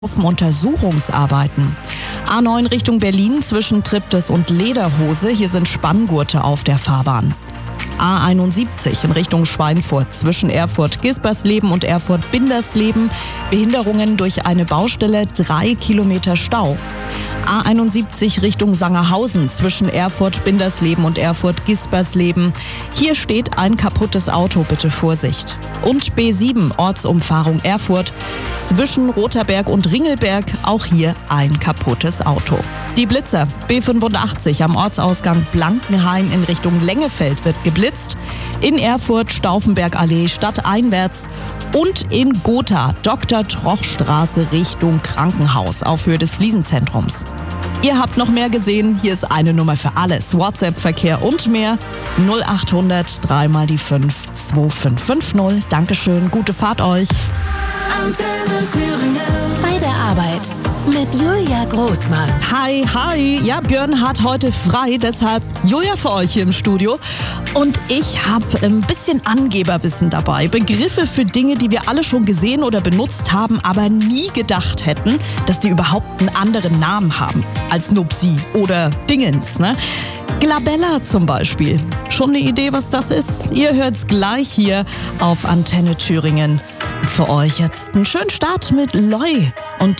Untersuchungsarbeiten. A9 Richtung Berlin zwischen Triptis und Lederhose. Hier sind Spanngurte auf der Fahrbahn. A71 in Richtung Schweinfurt zwischen Erfurt-Gispersleben und Erfurt-Bindersleben. Behinderungen durch eine Baustelle, 3 Kilometer Stau. A71 Richtung Sangerhausen zwischen Erfurt-Bindersleben und Erfurt-Gispersleben. Hier steht ein kaputtes Auto, bitte Vorsicht. Und B7 Ortsumfahrung Erfurt zwischen Rotherberg und Ringelberg, auch hier ein kaputtes Auto. Die Blitzer, B85 am Ortsausgang Blankenhain in Richtung Lengefeld wird geblitzt. In Erfurt Stauffenbergallee stadteinwärts und in Gotha Dr.-Troch-Straße Richtung Krankenhaus auf Höhe des Fliesenzentrums. Ihr habt noch mehr gesehen, hier ist eine Nummer für alles. WhatsApp-Verkehr und mehr 0800 3 mal die 5 2550. Dankeschön, gute Fahrt euch. Bei der Arbeit mit Julia Großmann. Hi. Ja, Björn hat heute frei, deshalb Julia für euch hier im Studio. Und ich habe ein bisschen Angeberwissen dabei. Begriffe für Dinge, die wir alle schon gesehen oder benutzt haben, aber nie gedacht hätten, dass die überhaupt einen anderen Namen haben als Nupsi oder Dingens, ne? Glabella zum Beispiel. Schon eine Idee, was das ist? Ihr hört's gleich hier auf Antenne Thüringen. Für euch jetzt einen schönen Start mit Loi und